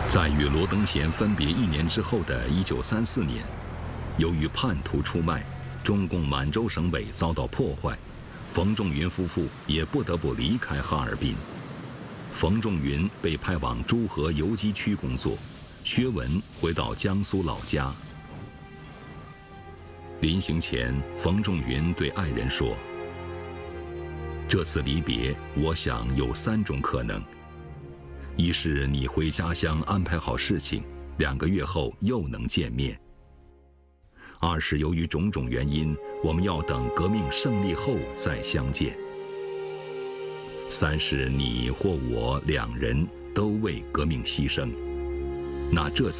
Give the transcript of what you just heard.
在与罗登贤分别1年之后的1934年，由于叛徒出卖，中共满洲省委遭到破坏，冯仲云夫妇也不得不离开哈尔滨。冯仲云被派往诸河游击区工作，薛文回到江苏老家。临行前，冯仲云对爱人说：“这次离别，我想有3种可能。一是你回家乡安排好事情，2个月后又能见面；二是由于种种原因，我们要等革命胜利后再相见；三是你或我2人都为革命牺牲，那这次